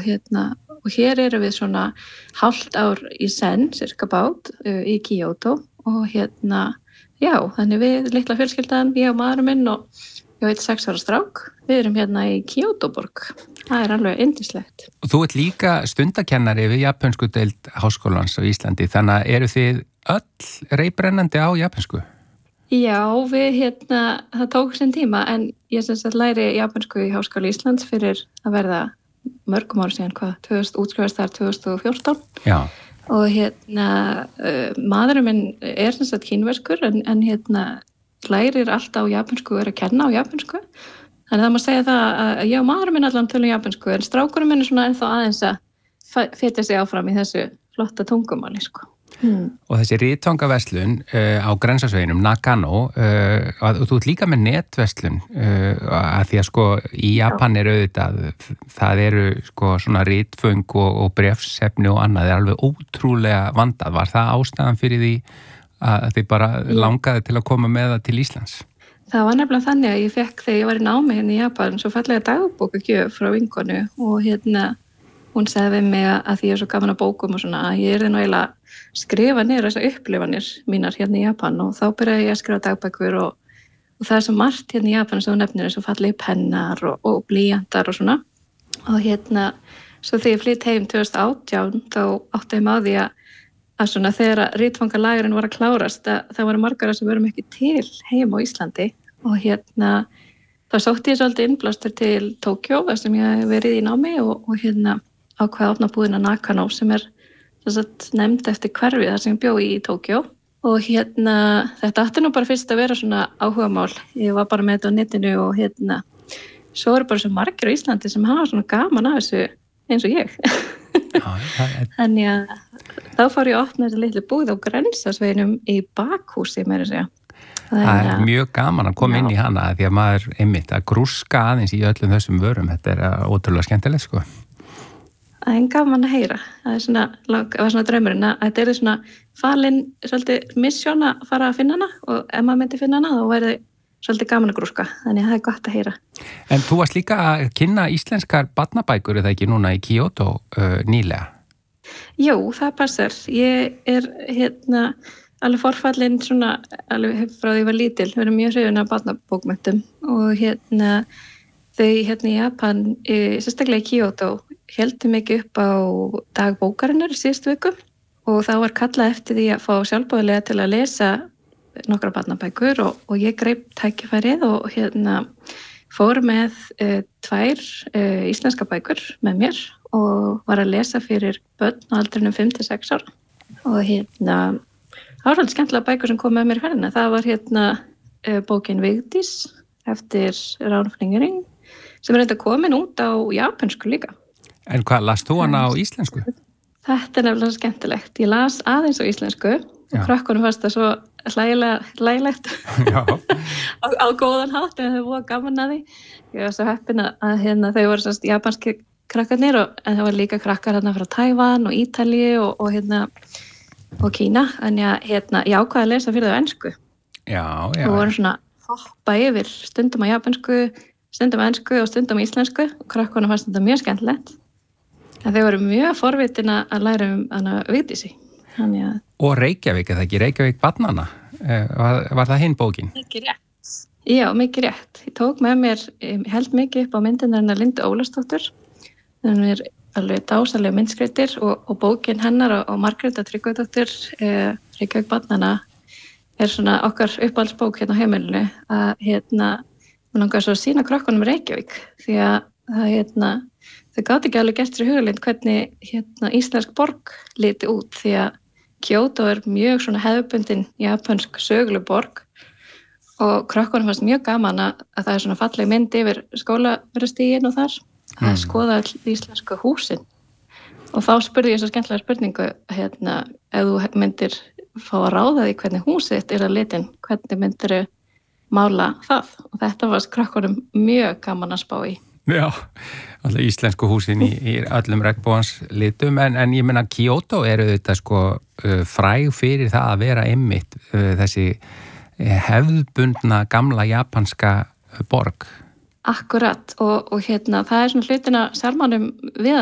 og hér erum við svona hálft ár í senn, cirka bát, í Kyoto og já, þannig við litla fjölskyldan, ég og maðurinn minn og ég veit 6 ára strák, við erum hérna í Kyotoborg. Það er alveg yndislegt. Og þú ert líka stundakennari við japönsku deild Háskólans á Íslandi, þannig að eru þið öll reiprennandi á japönsku? Já, við það tók sinn tíma en ég sem sagt læri japönsku í Háskóla Íslands fyrir að verða mörgum ára síðan, útskrifast þar 2014. Já. Og maðurinn minn er sem sagt kínverskur en lærir alltaf á japönsku og er að kenna á japönsku. Þannig það má segja það að ég og maðurinn minn allan tölum japönsku en strákurinn minn er svona ennþá aðeins að fetja sig áfram í þessu flotta tungumáli, sko. Og þessi ritfangaverslun á grensasveginum, Nagano, og þú ert líka með netverslun að því að sko í Japan er auðvitað, það eru sko svona ritföng og brefsefni og annað, það er alveg ótrúlega vandað. Var það ástæðan fyrir því að þið bara langaði til að koma með það til Íslands? Það var nefnilega þannig að ég fekk þegar ég var í námi hérna í Japan svo fallega dagbókagjöf frá vinkonu og hún sagði við mig að því ég er svo gaman að bókum og svona að ég yrði nú eiginlega að skrifa niður þessar upplifanir mínar hérna í Japan og þá byrjaði ég að skrifa dagbækur og það er svo margt hérna í Japan sem þú nefnir eins og fallegi pennar og blýantar og svona og svo þegar ég flytt heim 2018 þá átti ég með því að svona þegar ritfangalagurinn var að klárast að það voru margar sem vorum ekki til heim á Íslandi og þá sótti ég svolítið innblástur til Tókjó þar sem ég hef verið í námi og ákveða að opna búðina Nakano sem er nefnd eftir hverfið þar sem ég bjó í Tókjó og þetta átti nú bara fyrst að vera svona áhugamál. Ég var bara með þetta á netinu og svo eru bara svo margir á Íslandi sem hafa svona gaman af þessu eins og ég. Þannig að þá fór ég að opna þessi litlu búð á grensasveginum í bakhúsi meira að segja. Það er mjög gaman að koma inn í hana því að maður einmitt að grúska aðeins í öllum þessum vörum. Þetta er ótrúlega skemmtilegt sko. Það er gaman að heyra. Það var svona draumurinn að þetta er svona falin svolítið misjón að fara að finna hana og ef maður myndi finna hana þá væri svolítið gaman að grúska. Þannig að það er gott að heyra. En þú varst líka að kynna íslenskar barnabækur eða ekki núna í Kyoto nýlega? Jú, það passar. Ég er alveg forfallin svona alveg frá því ég var lítil. Við erum mjög hrifin af barnabókmenntum og þau í Japan, sérstaklega í Kyoto, héldu mikið upp á dag bókarinnar í síðustu viku og þá var kallað eftir því að fá sjálfboðaliða til að lesa nokkra barnabækur og ég greip tækifærið og fór með 2 íslenska bækur með mér og var að lesa fyrir börn á aldrinum 5-6 ára og það var alveg skemmtilega bækur sem kom með mér í ferðina. Það var bókin Vigdís eftir Rán Fingering sem er enda komin út á japönsku líka. En hvað, las þú hana á íslensku? Þetta er nefnilega skemmtilegt. Ég las aðeins á íslensku og krakkunum fannst það svo hlægilegt á góðan hátt en þau voru gaman að því. Ég var svo heppin að þau voru japanski krakkarnir en það var líka krakkar frá Tævan og Ítalíu og Kína. En ég ákvaði að lesa fyrir þau á ensku. Já. Og voru svona hoppa yfir stundum á japansku, stundum á ensku og stundum á íslensku og krakkunum fannst þetta mjög skemmtilegt. En þau voru mjög forvitin að læra hana Vigdísi. Og Reykjavík, eða ekki? Reykjavík barnanna? Var það hinn bókin? Mikið rétt. Já, mikið rétt. Ég tók með mér, held mikið upp á myndina hennar Lindu Ólafsdóttur. Þannig er alveg dásalega myndskreitir og bókin hennar og Margrétar Tryggvadóttir, Reykjavík barnanna, er svona okkar uppáhaldsbók á heimilinu að mér langar svo að sýna krökkunum Reykjavík því að þau gátu ekki alveg gert sér hugleitt hvernig íslensk borg liti út því að Kyoto er mjög svona hefðbundin japansk söguleg borg og krökkunum fannst mjög gaman að það er svona falleg mynd yfir skólaverðstíginn og þar að skoða all íslensku húsin og þá spurði ég svo skemmtilega spurningu ef þú myndir fá að ráða því hvernig húsið þitt er að litin, hvernig myndir þau mála það og þetta var krakkunum mjög gaman að spá í. Já, alltaf íslensku húsin í öllum regnbogans litum en ég meina Kyoto eru þetta sko fræg fyrir það að vera einmitt þessi hefðbundna gamla japanska borg. Akkurat og það er svona hlutin að sjarmanum við